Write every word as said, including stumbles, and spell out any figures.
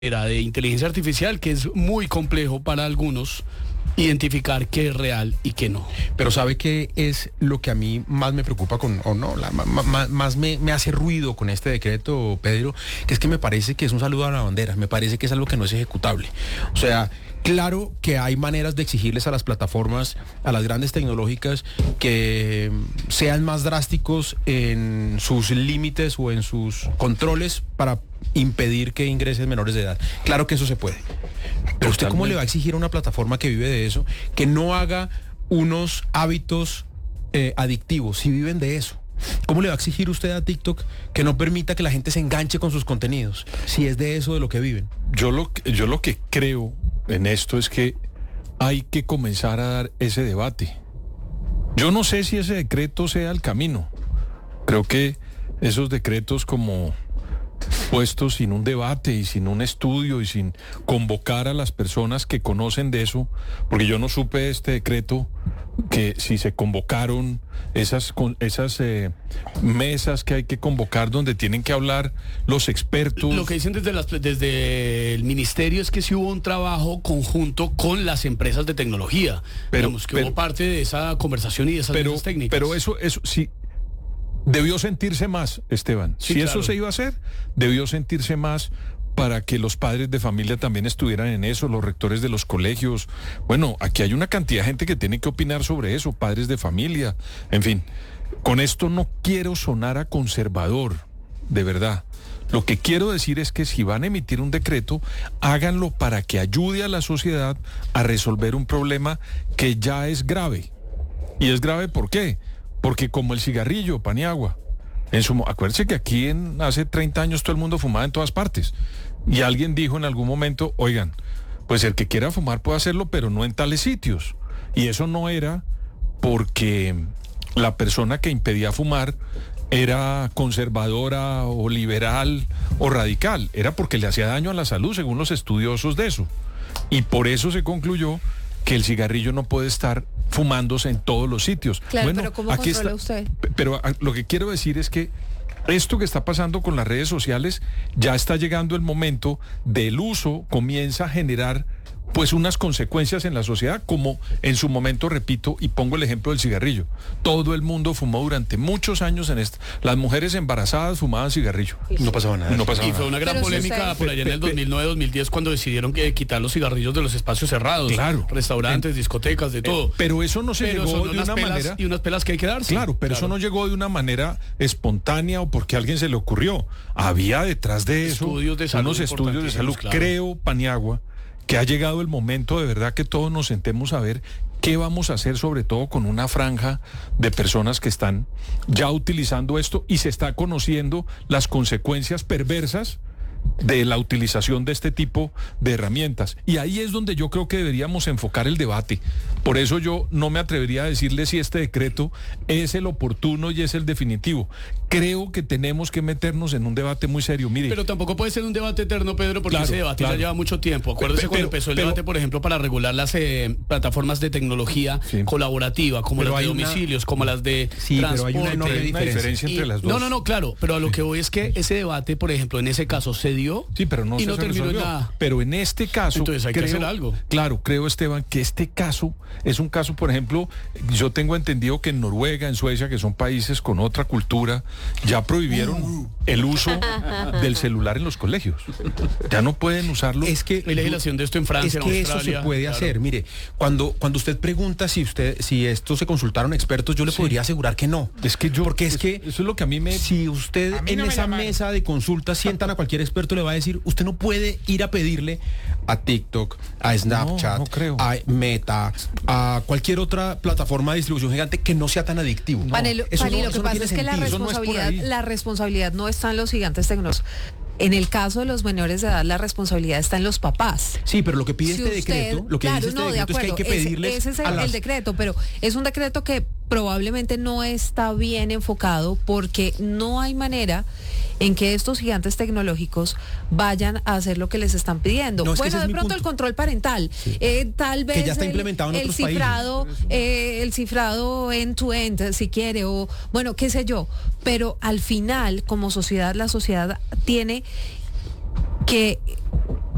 era de inteligencia artificial que es muy complejo para algunos identificar qué es real y qué no. Pero ¿sabe qué es lo que a mí más me preocupa con, o no, la, más, más me, me hace ruido con este decreto, Pedro? Que es que me parece que es un saludo a la bandera, me parece que es algo que no es ejecutable. O sea, claro que hay maneras de exigirles a las plataformas, a las grandes tecnológicas, que sean más drásticos en sus límites o en sus controles para impedir que ingresen menores de edad. Claro que eso se puede. Pero usted, ¿cómo le va a exigir a una plataforma que vive de eso que no haga unos hábitos eh, adictivos si viven de eso? ¿Cómo le va a exigir usted a TikTok que no permita que la gente se enganche con sus contenidos si es de eso de lo que viven? Yo lo, yo lo que creo en esto es que hay que comenzar a dar ese debate. Yo no sé si ese decreto sea el camino. Creo que esos decretos como puestos sin un debate y sin un estudio y sin convocar a las personas que conocen de eso, porque yo no supe este decreto, que si se convocaron esas, esas eh, mesas que hay que convocar donde tienen que hablar los expertos. Lo que dicen desde, las, desde el ministerio es que sí hubo un trabajo conjunto con las empresas de tecnología, pero digamos que pero, hubo parte de esa conversación y de esas pero, técnicas. Pero eso, eso sí. Debió sentirse más, Esteban. Sí, si claro. Eso se iba a hacer, debió sentirse más para que los padres de familia también estuvieran en eso, los rectores de los colegios. Bueno, aquí hay una cantidad de gente que tiene que opinar sobre eso, padres de familia, en fin. Con esto no quiero sonar a conservador, de verdad. Lo que quiero decir es que si van a emitir un decreto, háganlo para que ayude a la sociedad a resolver un problema que ya es grave. ¿Y es grave por qué? Porque como el cigarrillo, Paniagua, en su, acuérdense que aquí en, hace treinta años todo el mundo fumaba en todas partes. Y alguien dijo en algún momento, oigan, pues el que quiera fumar puede hacerlo, pero no en tales sitios. Y eso no era porque la persona que impedía fumar era conservadora o liberal o radical. Era porque le hacía daño a la salud, según los estudiosos de eso. Y por eso se concluyó que el cigarrillo no puede estar fumándose en todos los sitios. Claro, bueno, pero ¿cómo aquí controla está, usted? Pero a, lo que quiero decir es que esto que está pasando con las redes sociales, ya está llegando el momento del uso, comienza a generar pues unas consecuencias en la sociedad, como en su momento, repito, y pongo el ejemplo del cigarrillo. Todo el mundo fumó durante muchos años en esto. Las mujeres embarazadas fumaban cigarrillo. No pasaba nada. No pasaba y fue una gran Pero polémica si usted... por allá en el dos mil nueve, dos mil diez, cuando decidieron que quitar los cigarrillos de los espacios cerrados. Claro. Restaurantes, en, discotecas, de todo. Pero eso no se pero llegó son de una pelas, manera... y unas pelas que hay que darse. Claro, pero claro. Eso no llegó de una manera espontánea o porque a alguien se le ocurrió. Había detrás de eso estudios de salud unos estudios de salud. Claro. Creo, Paniagua, que ha llegado el momento de verdad que todos nos sentemos a ver qué vamos a hacer, sobre todo con una franja de personas que están ya utilizando esto y se está conociendo las consecuencias perversas de la utilización de este tipo de herramientas. Y ahí es donde yo creo que deberíamos enfocar el debate. Por eso yo no me atrevería a decirle si este decreto es el oportuno y es el definitivo. Creo que tenemos que meternos en un debate muy serio. Mire, pero tampoco puede ser un debate eterno, Pedro, porque claro, ese debate claro. ya lleva mucho tiempo. Acuérdese pero, cuando empezó el pero, debate, por ejemplo, para regular las eh, plataformas de tecnología sí. colaborativa, como pero las de domicilios, una... como las de sí, transporte. Pero hay una enorme hay una diferencia y, entre las dos. No, no, no, claro. Pero a lo que voy es que ese debate, por ejemplo, en ese caso se dio sí, pero no y se no se terminó en nada. Pero en este caso... Entonces hay creo, que hacer algo. Claro, creo, Esteban, que este caso es un caso, por ejemplo, yo tengo entendido que en Noruega, en Suecia, que son países con otra cultura, ya prohibieron uh. el uso del celular en los colegios. Ya no pueden usarlo. Es que hay legislación de esto en Francia, es que en Australia, eso se puede claro. hacer. Mire, cuando cuando usted pregunta si usted si esto se consultaron expertos, yo le sí. podría asegurar que no. Es que yo porque es, es que eso es lo que a mí me si usted en no esa mesa de consulta sientan a cualquier experto, le va a decir, usted no puede ir a pedirle a TikTok, a Snapchat, no, no creo. a Meta, a cualquier otra plataforma de distribución gigante que no sea tan adictivo. No. Panelo, eso Pani, no, lo eso que no pasa es que la responsabilidad, no es la responsabilidad no está en los gigantes tecnológicos. En el caso de los menores de edad, la responsabilidad está en los papás. Sí, pero lo que pide si este usted, decreto, lo que claro, dice este no, decreto de acuerdo, es que hay que pedirles ese, ese es el, las... el decreto, pero es un decreto que probablemente no está bien enfocado porque no hay manera en que estos gigantes tecnológicos vayan a hacer lo que les están pidiendo. No, es bueno, que de pronto punto. el control parental, sí. eh, tal vez que ya está el, implementado en el otros cifrado, países. eh, el cifrado end to end, si quiere, o bueno, qué sé yo. Pero al final, como sociedad, la sociedad tiene que